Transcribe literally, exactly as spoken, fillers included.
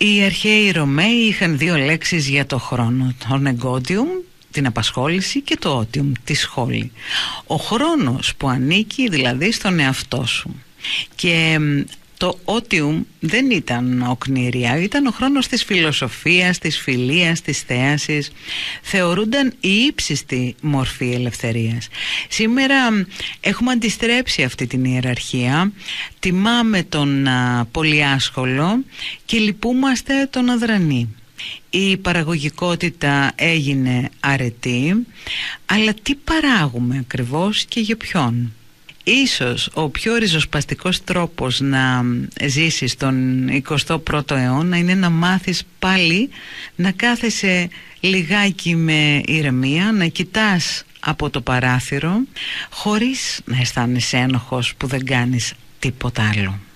Οι αρχαίοι Ρωμαίοι είχαν δύο λέξεις για το χρόνο, τον εγκόντιουμ, την απασχόληση, και το ότιουμ, τη σχόλη. Ο χρόνος που ανήκει δηλαδή στον εαυτό σου. Και το ότιουμ δεν ήταν οκνηρία, ήταν ο χρόνος της φιλοσοφίας, της φιλίας, της θέασης. Θεωρούνταν η ύψιστη μορφή ελευθερίας. Σήμερα έχουμε αντιστρέψει αυτή την ιεραρχία, τιμάμε τον α, πολυάσχολο και λυπούμαστε τον αδρανή. Η παραγωγικότητα έγινε αρετή, αλλά τι παράγουμε ακριβώς και για ποιον? Ίσως ο πιο ριζοσπαστικός τρόπος να ζήσεις στον εικοστό πρώτο αιώνα είναι να μάθεις πάλι να κάθεσαι λιγάκι με ηρεμία, να κοιτάς από το παράθυρο χωρίς να αισθάνεσαι ένοχος που δεν κάνεις τίποτα άλλο.